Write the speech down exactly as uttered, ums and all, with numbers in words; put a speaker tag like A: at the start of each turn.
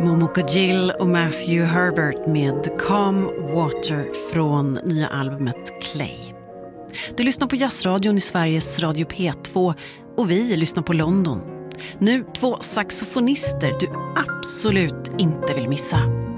A: Momoko Gill och Matthew Herbert med Calm Water från nya albumet Clay. Du lyssnar på Jazzradion i Sveriges Radio P två och vi lyssnar på London. Nu två saxofonister du absolut inte vill missa.